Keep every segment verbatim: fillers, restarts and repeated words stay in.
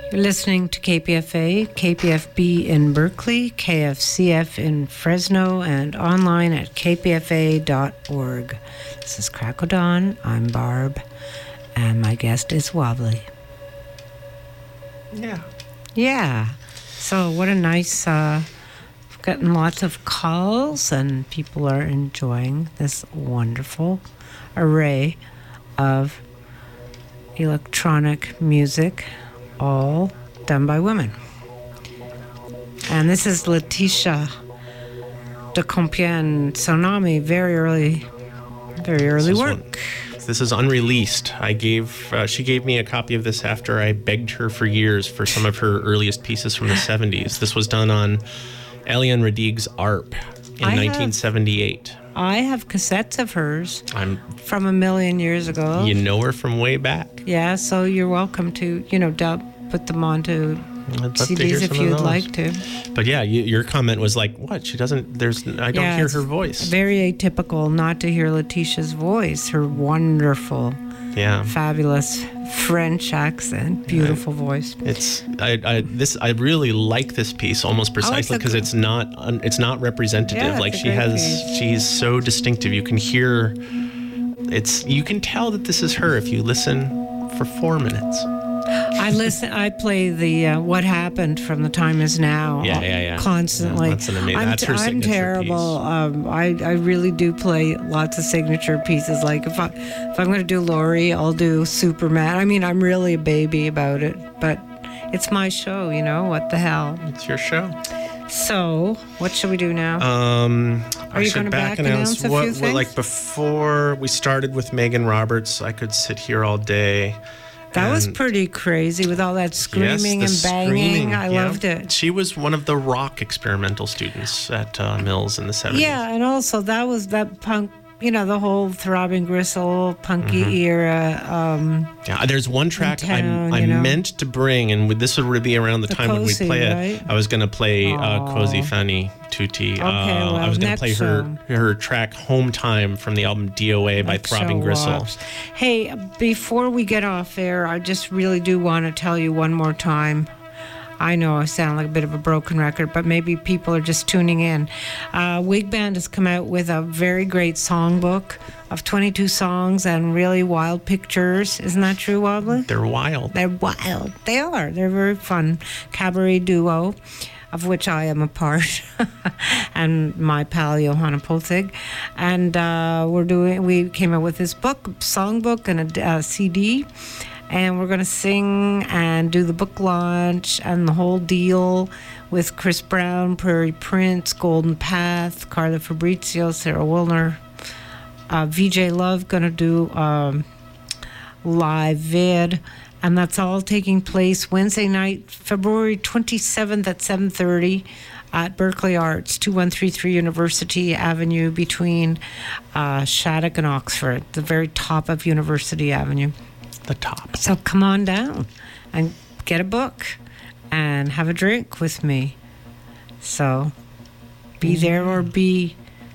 You're listening to K P F A, K P F B in Berkeley, K F C F in Fresno, and online at k p f a dot org. This is Crack o' Dawn. I'm Barb, and my guest is Wobbly. Yeah. Yeah. So what a nice, uh, we've gotten lots of calls, and people are enjoying this wonderful array of electronic music, all done by women. And this is Letitia de Compiègne Tsunami, very early, very early work. One, this is unreleased. I gave, uh, she gave me a copy of this after I begged her for years for some of her earliest pieces from the seventies. This was done on Eliane Radigue's A R P in I nineteen seventy-eight. Have, I have cassettes of hers I'm, from a million years ago. You know her from way back. Yeah, so you're welcome to, you know, dub, put them onto C Ds if you'd like to. But yeah, you, your comment was like, what? She doesn't, there's, I don't yeah, hear her voice. Very atypical not to hear Letitia's voice, her wonderful, yeah, fabulous French accent, beautiful yeah, voice. It's, I, I, this, I really like this piece almost precisely because oh, it's, it's not, it's not representative. Yeah, like she has, piece. She's so distinctive. You can hear, it's, you can tell that this is her if you listen for four minutes. I listen. I play the uh, "What Happened" from The Time Is Now. Yeah, yeah, yeah. Constantly. Yeah, that's an amazing. I'm, that's her I'm terrible. Um, I I really do play lots of signature pieces. Like if I if I'm going to do Laurie, I'll do Superman. I mean, I'm really a baby about it, but it's my show. You know what the hell? It's your show. So, what should we do now? Um, Are I you should going to back, back announce, announce a what, few what, things? like before we started with Megan Roberts, I could sit here all day. That was pretty crazy with all that screaming yes, and banging. Screaming, I yeah. loved it. She was one of the rock experimental students at uh, Mills in the seventies. Yeah, and also that was that punk, you know, the whole Throbbing Gristle, punky mm-hmm. era. Um, yeah, there's one track town, I, I you know? meant to bring, and this would be around the, the time Cozy, when we play right? it. I was going to play uh, Cozy Fanny Tutti. Okay, uh, well, I was going to play her show. her track Home Time from the album D O A by next Throbbing Gristle. Walks. Hey, before we get off air, I just really do want to tell you one more time. I know I sound like a bit of a broken record, but maybe people are just tuning in. Uh, Wig Band has come out with a very great songbook of twenty-two songs and really wild pictures. Isn't that true, Wobbly? They're wild. They're wild. They are. They're very fun. Cabaret duo, of which I am a part, and my pal Johanna Pothig. And uh, we're doing. We came out with this book, songbook, and a uh, C D. And we're going to sing and do the book launch and the whole deal with Chris Brown, Prairie Prince, Golden Path, Carla Fabrizio, Sarah Wilner, uh, V J Love going to do um, live vid. And that's all taking place Wednesday night, February twenty-seventh at seven thirty at Berkeley Arts, two one three three University Avenue between uh, Shattuck and Oxford, the very top of University Avenue. The top. So come on down and get a book and have a drink with me. So be there or be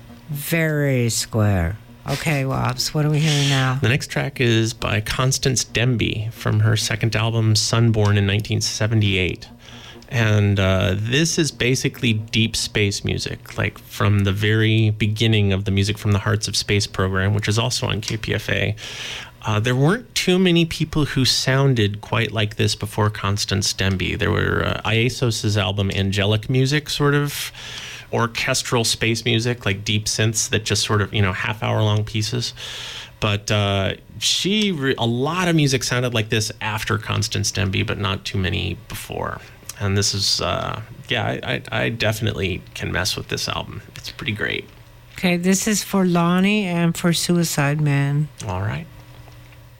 very square. Okay, Wobbs, what are we hearing now? The next track is by Constance Demby from her second album, Sunborn, in nineteen seventy-eight. And uh, this is basically deep space music, like from the very beginning of the Music from the Hearts of Space program, which is also on K P F A. Uh, there weren't too many people who sounded quite like this before Constance Demby. There were uh, Iesos' album Angelic Music, sort of orchestral space music, like deep synths that just sort of, you know, half hour long pieces. But uh, she, re- a lot of music sounded like this after Constance Demby, but not too many before. And this is, uh, yeah, I, I, I definitely can mess with this album. It's pretty great. Okay, this is for Lonnie and for Suicide Man. All right.